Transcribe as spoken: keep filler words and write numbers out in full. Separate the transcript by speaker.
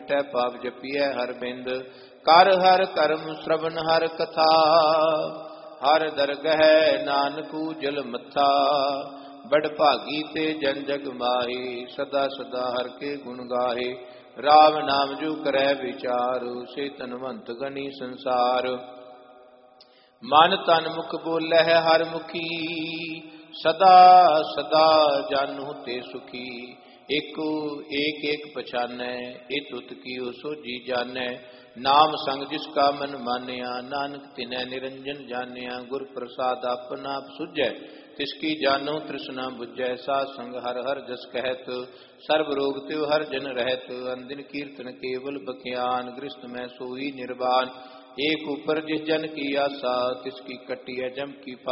Speaker 1: ਮਿਟੈ ਪਾਪ ਜਪੀਐ ਹਰ ਬਿੰਦ। ਕਰ ਹਰ ਕਰਮ ਸ਼੍ਰਵਨ ਹਰ ਕਥਾ ਹਰ ਦਰਗਹਿ ਨਾਨਕੂ ਜਲ ਮੱਥਾ। ਬੜ ਭਾਗੀ ਤੇ ਜਨ ਜਗ ਮਾਹੀ ਸਦਾ ਸਦਾ ਹਰ ਕੇ ਗੁਣ ਗਾਹੇ। ਰਾਮ ਨਾਮ ਜੋ ਕਰੈ ਵਿਚਾਰ ਸੇ ਧਨਵੰਤ ਗਨੀ ਸੰਸਾਰ। ਮਨ ਤਨ ਮੁਖ ਬੋਲੇ ਹੈ ਹਰ ਮੁਖੀ ਸਦਾ ਸਦਾ ਜਾਨੂ ਤੇ ਸੁਖੀ। ਏਕੋ ਏਕ ਏਕ ਪਛਾਨੈ ਇਹ ਤੁਤ ਕੀਓ ਸੋਜੀ ਜਾਣੈ। ਨਾਮ ਸੰਗ ਜਿਸ ਕਾ ਮਨ ਮਾਨਿਆ ਨਾਨਕ ਤਿਨੈ ਨਿਰੰਜਨ ਜਾਣਿਆ। ਗੁਰ ਪ੍ਰਸਾਦ ਆਪਨ ਆਪ ਸੁਝੈ ਤਿਸ ਕੀ ਜਾਨੋ ਤ੍ਰਿਸ਼ਨਾ ਬੁਝੈ। ਸਾਧ ਸੰਗ ਹਰ ਹਰ ਜਸ ਕਹਿਤ ਸਰਬ ਰੋਗ ਤਿਉ ਹਰ ਜਨ ਰਹਿਤ। ਅੰਦਿਨ ਕੀਰਤਨ ਕੇਵਲ ਬਖਿਆਨ ਗ੍ਰਸਤ ਮੈਂ ਸੋਈ ਨਿਰਵਾਨ। ਏਕ ਉਪਰ ਜਿਸ ਜਨ ਕੀ ਆਸਾ ਤਿਸ ਕੀ ਕਟਿਐ ਜਮ ਕੀ